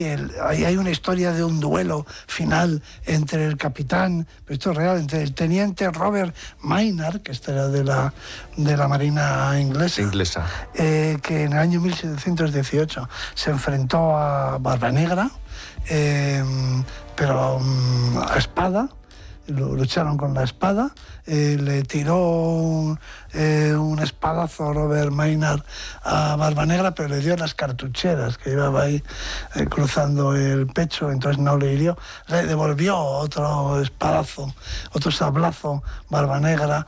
Ahí hay una historia de un duelo final entre el capitán, pero esto es real, entre el teniente Robert Maynard, que este era de la Marina inglesa. Que en el año 1718 se enfrentó a Barbanegra, pero a espada. Lucharon con la espada, le tiró un espadazo Robert Maynard a Barbanegra, pero le dio las cartucheras que llevaba ahí cruzando el pecho, entonces no le hirió. Le devolvió otro espadazo, otro sablazo Barbanegra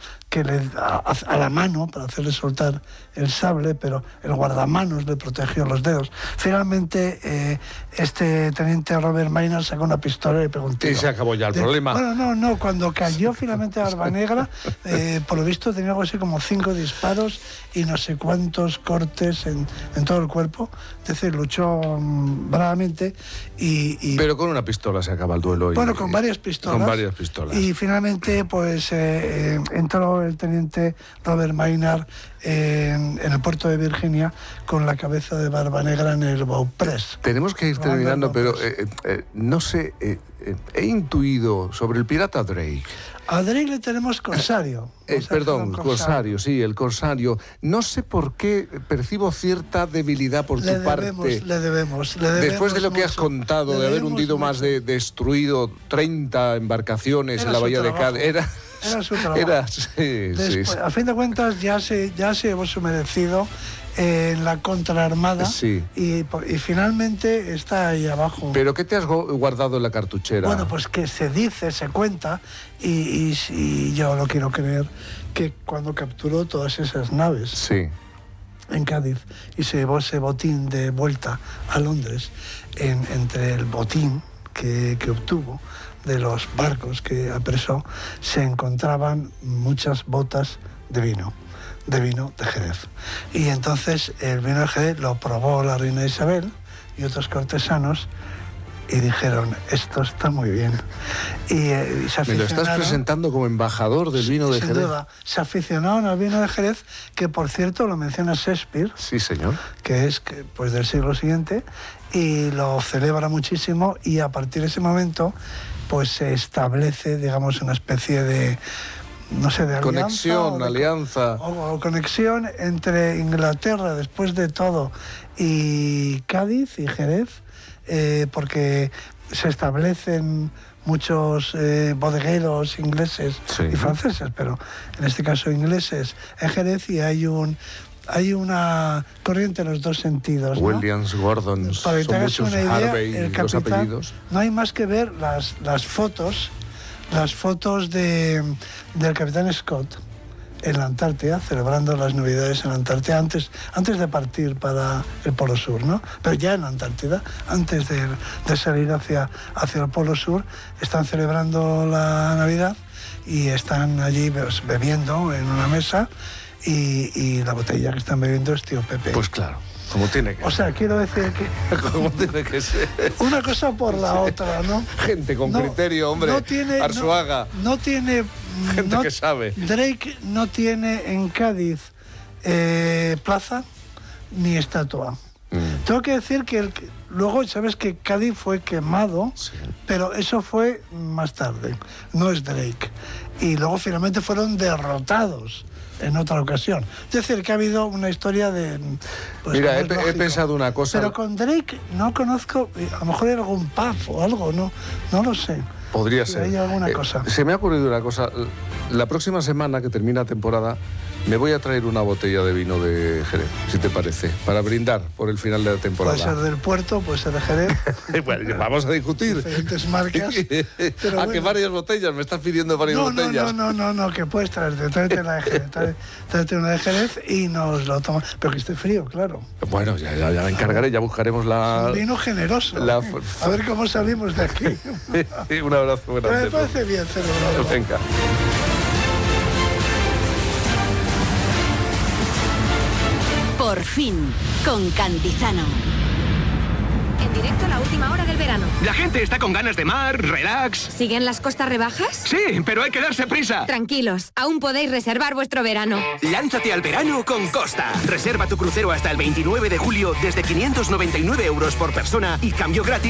a la mano para hacerle soltar el sable, pero el guardamanos le protegió los dedos. Finalmente, este teniente Robert Maynard sacó una pistola y le pegó un tiro. Y se acabó ya el problema. Bueno, no, cuando cayó finalmente Barbanegra, por lo visto tenía algo así como 5 disparos y no sé cuántos cortes en todo el cuerpo. Es decir, luchó bravamente y pero con una pistola se acaba el duelo. Bueno, con varias pistolas. Con varias pistolas. Y finalmente, pues, entró el teniente Robert Maynard en el puerto de Virginia con la cabeza de Barbanegra en el bowpress. Tenemos que ir terminando, pero no sé, he intuido sobre el pirata Drake. A Drake le tenemos corsario. Corsario, sí, el corsario. No sé por qué percibo cierta debilidad por tu parte. Le debemos. Después de lo que has contado, de haber hundido más de destruido 30 embarcaciones en la bahía de Cádiz. Era su trabajo. Sí. A fin de cuentas ya se llevó su merecido en la contraarmada, sí. y finalmente está ahí abajo. ¿Pero qué te has guardado en la cartuchera? Bueno, pues que se dice, se cuenta, y yo lo quiero creer, que cuando capturó todas esas naves, sí, en Cádiz, y se llevó ese botín de vuelta a Londres, entre el botín que obtuvo de los barcos que apresó, se encontraban muchas botas de vino de Jerez. Y entonces el vino de Jerez lo probó la reina Isabel y otros cortesanos y dijeron, esto está muy bien. Y se aficionaron. Me lo estás presentando como embajador del vino de Jerez. Sin duda, se aficionaron al vino de Jerez, que por cierto lo menciona Shakespeare. Sí, señor. Que es pues del siglo siguiente, y lo celebra muchísimo, y a partir de ese momento pues se establece, digamos, una especie de, no sé, de alianza. O conexión entre Inglaterra, después de todo, y Cádiz y Jerez, porque se establecen muchos bodegueros ingleses, sí, y franceses, pero en este caso ingleses, en Jerez, y hay una corriente en los dos sentidos, ¿no? Williams, Gordon, para que te hagas una idea, Harvey, el los capitán, apellidos. No hay más que ver las fotos del capitán Scott en la Antártida, celebrando las Navidades en la Antártida, antes de partir para el Polo Sur, ¿no? Pero ya en la Antártida, antes de salir hacia el Polo Sur, están celebrando la Navidad y están allí bebiendo en una mesa, y la botella que están bebiendo es Tío Pepe. Pues claro, como tiene que ser. O sea, quiero decir que... como tiene que ser. Una cosa por la otra, ¿no? Gente con criterio, hombre. Arzuaga. No tiene... Gente que sabe. Drake no tiene en Cádiz plaza ni estatua. Tengo que decir que luego, sabes que Cádiz fue quemado, sí, pero eso fue más tarde, no es Drake. Y luego finalmente fueron derrotados en otra ocasión. Es decir, que ha habido una historia de... Pues, mira, he pensado una cosa... Pero con Drake no conozco, a lo mejor hay algún pub o algo, no lo sé. Podría ser. Hay alguna cosa. Se me ha ocurrido una cosa. La próxima semana, que termina temporada, me voy a traer una botella de vino de Jerez, si te parece, para brindar por el final de la temporada. Puede ser del Puerto, puede ser de Jerez. Bueno, vamos a discutir. Diferentes marcas. Pero bueno, que varias botellas, me estás pidiendo varias botellas. No, que puedes tráete una de Jerez. Tráete una de Jerez y nos lo tomamos. Pero que esté frío, claro. Bueno, ya me encargaré, ya buscaremos la... Un vino generoso. A ver cómo salimos de aquí. Un abrazo grande. Me parece bien celebrarlo. Venga. Por fin, con Cantizano. En directo a la última hora del verano. La gente está con ganas de mar, relax. ¿Siguen las costas rebajas? Sí, pero hay que darse prisa. Tranquilos, aún podéis reservar vuestro verano. Lánzate al verano con Costa. Reserva tu crucero hasta el 29 de julio desde 599 € por persona y cambio gratis.